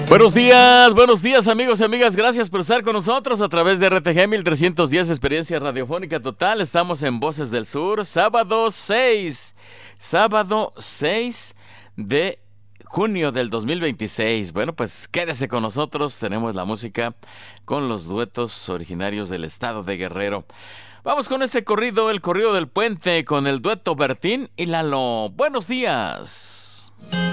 Buenos días amigos y amigas, gracias por estar con nosotros a través de RTG 1310 Experiencia Radiofónica Total. Estamos en Voces del Sur, sábado 6 de junio del 2026. Bueno, pues quédese con nosotros, tenemos la música con los duetos originarios del estado de Guerrero. Vamos con este corrido, el corrido del puente, con el dueto Bertín y Lalo. Buenos días.